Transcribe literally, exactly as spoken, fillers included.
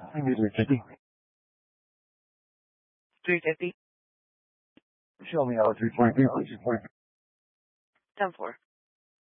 Immediately fifty. three fifty. Show me how three twenty. ten four.